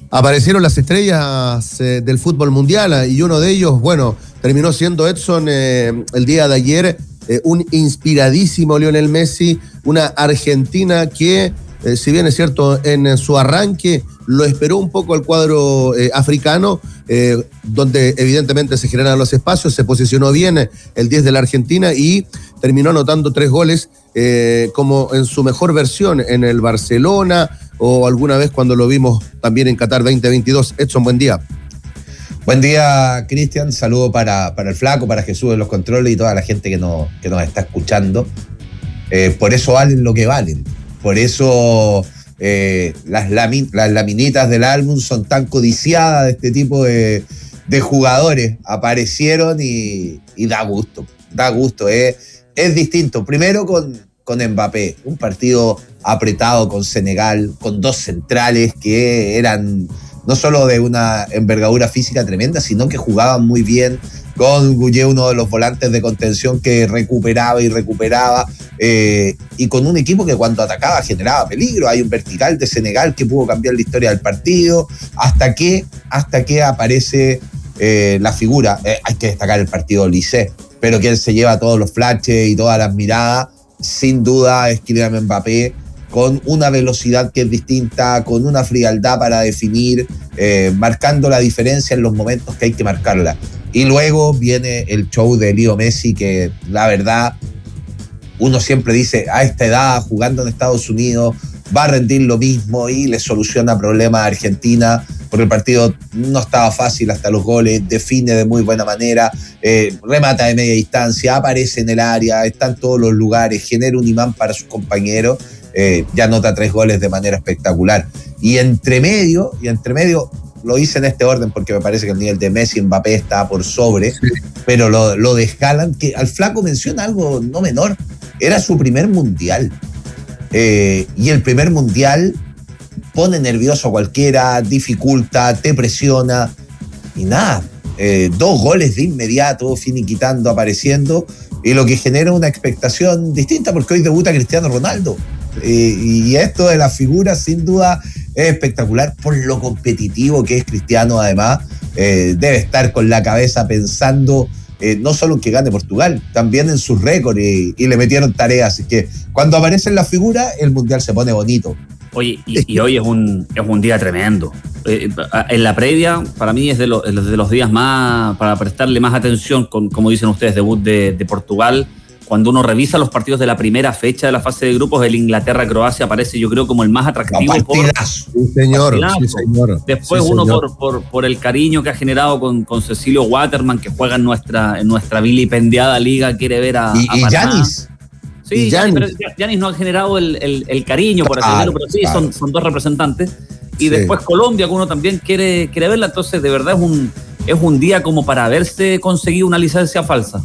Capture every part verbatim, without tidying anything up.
Aparecieron las estrellas eh, del fútbol mundial y uno de ellos, bueno, terminó siendo Edson eh, el día de ayer, eh, un inspiradísimo Lionel Messi, una Argentina que, eh, si bien es cierto, en su arranque lo esperó un poco el cuadro eh, africano, eh, donde evidentemente se generaron los espacios, se posicionó bien el diez de la Argentina y terminó anotando tres goles eh, como en su mejor versión en el Barcelona o alguna vez cuando lo vimos también en Qatar veinte veintidós. Edson, buen día. Buen día, Cristian. Saludo para, para el Flaco, para Jesús de los controles y toda la gente que, no, que nos está escuchando. Eh, por eso valen lo que valen. Por eso eh, las, lami, las laminitas del álbum son tan codiciadas de este tipo de, de jugadores. Aparecieron y, y da gusto. Da gusto. Eh. Es distinto. Primero con, con Mbappé. Un partido apretado con Senegal, con dos centrales que eran no solo de una envergadura física tremenda, sino que jugaban muy bien, con Gullé, uno de los volantes de contención que recuperaba y recuperaba, eh, y con un equipo que cuando atacaba generaba peligro. Hay un vertical de Senegal que pudo cambiar la historia del partido, hasta que, hasta que aparece eh, la figura, eh, hay que destacar el partido de Olise, pero que él se lleva todos los flashes y todas las miradas, sin duda es Kylian Mbappé, con una velocidad que es distinta, con una frialdad para definir, eh, marcando la diferencia en los momentos que hay que marcarla. Y luego viene el show de Leo Messi, que la verdad, uno siempre dice, a esta edad, jugando en Estados Unidos, va a rendir lo mismo y le soluciona problemas a Argentina, porque el partido no estaba fácil hasta los goles, define de muy buena manera, eh, remata de media distancia, aparece en el área, está en todos los lugares, genera un imán para sus compañeros. Eh, ya anota tres goles de manera espectacular. Y entre medio, y entre medio, lo hice en este orden porque me parece que el nivel de Messi y Mbappé está por sobre, sí. Pero lo, lo de Haaland, que al Flaco menciona algo no menor, era su primer mundial. Eh, y el primer mundial pone nervioso a cualquiera, dificulta, te presiona, y nada, eh, dos goles de inmediato, finiquitando, apareciendo, y lo que genera una expectación distinta porque hoy debuta Cristiano Ronaldo. Eh, y esto de la figura sin duda es espectacular por lo competitivo que es Cristiano. Además eh, debe estar con la cabeza pensando eh, no solo en que gane Portugal, también en sus récords, y, y le metieron tareas, así que cuando aparece la figura el mundial se pone bonito. Oye, y, y hoy es un, es un día tremendo. Eh, en la previa, para mí es de, lo, de los días más, para prestarle más atención, con, como dicen ustedes, debut de, de Portugal. Cuando uno revisa los partidos de la primera fecha de la fase de grupos, el Inglaterra-Croacia aparece, yo creo, como el más atractivo. Por, sí, señor, sí, señor. Después sí, uno señor. Por, por, por el cariño que ha generado con, con Cecilio Waterman, que juega en nuestra, en nuestra vilipendiada liga, quiere ver a Y, a y Giannis. Sí, Giannis, pero Giannis no ha generado el, el, el cariño, por así decirlo, pero sí, claro. son, son dos representantes. Y sí. Después Colombia, que uno también quiere, quiere verla. Entonces, de verdad, es un, es un día como para haberse conseguido una licencia falsa.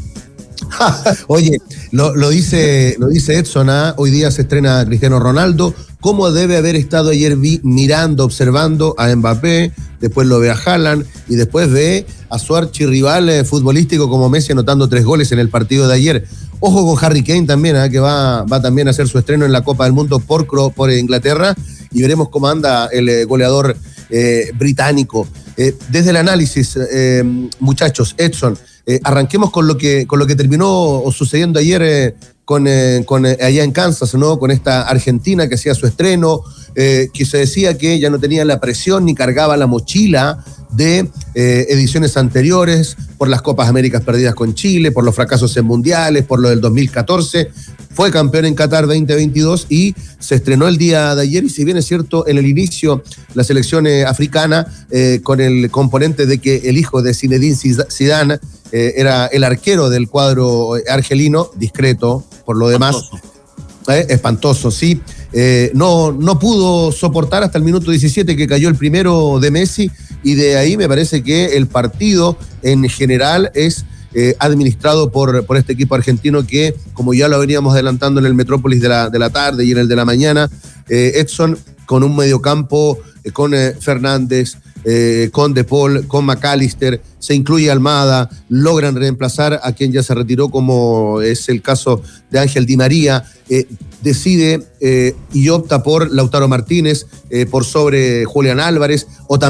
Oye, lo, lo, dice, lo dice Edson, ¿eh? Hoy día se estrena Cristiano Ronaldo. ¿Cómo debe haber estado ayer vi, mirando, observando a Mbappé? Después lo ve a Haaland y después ve a su archirrival eh, futbolístico como Messi anotando tres goles en el partido de ayer. Ojo con Harry Kane también, ¿eh? que va, va también a hacer su estreno en la Copa del Mundo por, por Inglaterra, y veremos cómo anda el eh, goleador eh, británico. Eh, desde el análisis, eh, muchachos, Edson, Eh, arranquemos con lo que con lo que terminó sucediendo ayer eh, con, eh, con eh, allá en Kansas, ¿no? Con esta Argentina que hacía su estreno, eh, que se decía que ya no tenía la presión ni cargaba la mochila de eh, ediciones anteriores por las Copas Américas perdidas con Chile, por los fracasos en mundiales, por lo del dos mil catorce. Fue campeón en Qatar veinte veintidós y se estrenó el día de ayer. Y si bien es cierto, en el inicio la selección eh, africana, eh, con el componente de que el hijo de Zinedine Zidane eh, era el arquero del cuadro argelino, discreto por lo demás, espantoso, eh, espantoso sí, eh, no, no pudo soportar hasta el minuto diecisiete que cayó el primero de Messi, y de ahí me parece que el partido en general es Eh, administrado por, por este equipo argentino que, como ya lo veníamos adelantando en el Metrópolis de la, de la tarde y en el de la mañana, eh, Edson con un mediocampo, eh, con eh, Fernández, eh, con De Paul, con McAllister, se incluye Almada, logran reemplazar a quien ya se retiró, como es el caso de Ángel Di María, eh, decide eh, y opta por Lautaro Martínez, eh, por sobre Julián Álvarez, o también